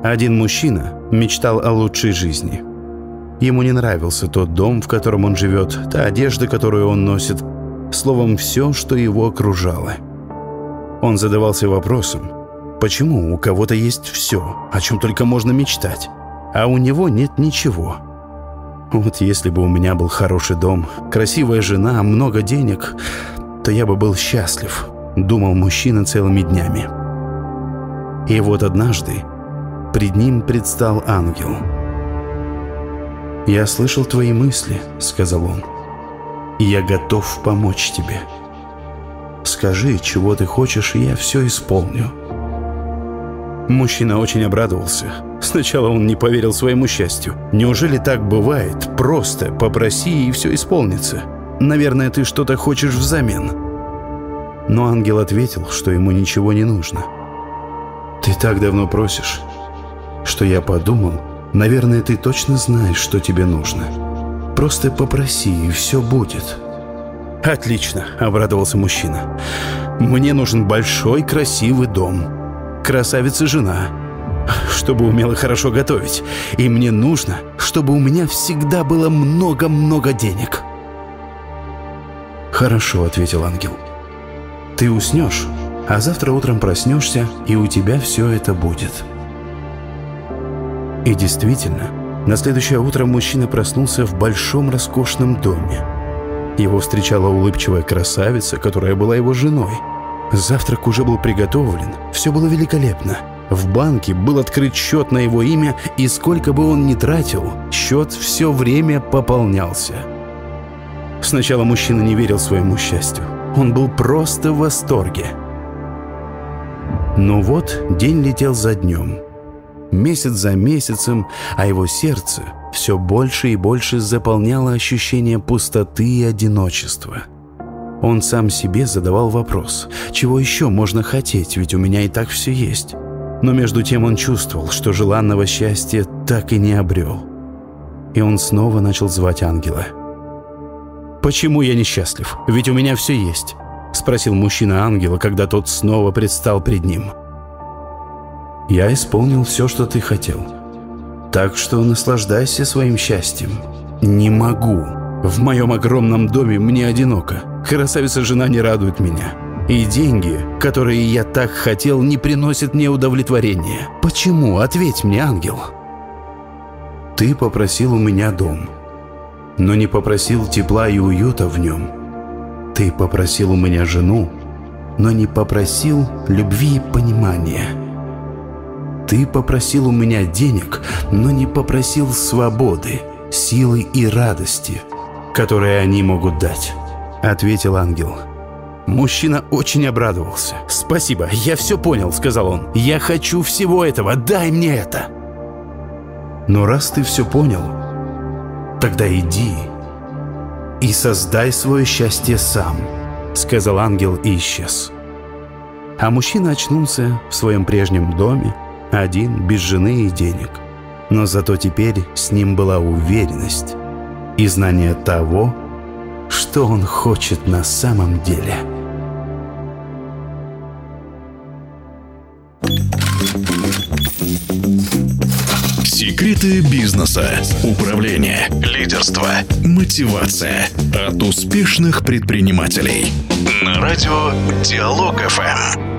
Один мужчина мечтал о лучшей жизни. Ему не нравился тот дом, в котором он живет, та одежда, которую он носит, словом, все, что его окружало. Он задавался вопросом, почему у кого-то есть все, о чем только можно мечтать, а у него нет ничего. Вот если бы у меня был хороший дом, красивая жена, много денег, то я бы был счастлив, думал мужчина целыми днями. И вот однажды пред ним предстал ангел. «Я слышал твои мысли», — сказал он, — «и я готов помочь тебе. Скажи, чего ты хочешь, и я все исполню». Мужчина очень обрадовался. Сначала он не поверил своему счастью. Неужели так бывает? Просто попроси, и все исполнится. Наверное, ты что-то хочешь взамен. Но ангел ответил, что ему ничего не нужно. «Ты так давно просишь, что я подумал, наверное, ты точно знаешь, что тебе нужно. Просто попроси, и все будет». «Отлично», — обрадовался мужчина. «Мне нужен большой красивый дом, красавица-жена, чтобы умела хорошо готовить. И мне нужно, чтобы у меня всегда было много-много денег». «Хорошо», — ответил ангел. «Ты уснешь, а завтра утром проснешься, и у тебя все это будет». И действительно, на следующее утро мужчина проснулся в большом роскошном доме. Его встречала улыбчивая красавица, которая была его женой. Завтрак уже был приготовлен, все было великолепно. В банке был открыт счет на его имя, и сколько бы он ни тратил, счет все время пополнялся. Сначала мужчина не верил своему счастью. Он был просто в восторге. Но вот день летел за днем, месяц за месяцем, а его сердце все больше и больше заполняло ощущение пустоты и одиночества. Он сам себе задавал вопрос, чего еще можно хотеть, ведь у меня и так все есть. Но между тем он чувствовал, что желанного счастья так и не обрел. И он снова начал звать ангела. «Почему я несчастлив? Ведь у меня все есть», — спросил мужчина ангела, когда тот снова предстал пред ним. «Я исполнил все, что ты хотел. Так что наслаждайся своим счастьем». «Не могу. В моем огромном доме мне одиноко. Красавица-жена не радует меня. И деньги, которые я так хотел, не приносят мне удовлетворения. Почему? Ответь мне, ангел». «Ты попросил у меня дом, но не попросил тепла и уюта в нем. Ты попросил у меня жену, но не попросил любви и понимания. Ты попросил у меня денег, но не попросил свободы, силы и радости, которые они могут дать», — ответил ангел. Мужчина очень обрадовался. «Спасибо, я все понял», — сказал он. «Я хочу всего этого, дай мне это». «Но раз ты все понял, тогда иди и создай свое счастье сам», — сказал ангел и исчез. А мужчина очнулся в своем прежнем доме, один, без жены и денег. Но зато теперь с ним была уверенность и знание того, что он хочет на самом деле. Секреты бизнеса, управления, лидерства, мотивация от успешных предпринимателей. На радио Диалог ФМ.